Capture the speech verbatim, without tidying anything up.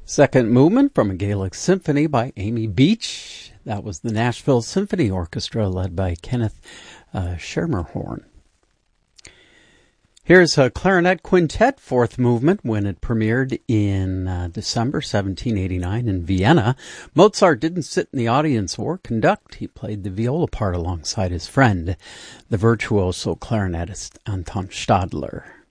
Second movement from a Gaelic symphony by Amy Beach. That was the Nashville Symphony Orchestra led by Kenneth uh, Schermerhorn. Here's a clarinet quintet, fourth movement, when it premiered in uh, December seventeen eighty-nine in Vienna. Mozart didn't sit in the audience or conduct. He played the viola part alongside his friend, the virtuoso clarinetist Anton Stadler.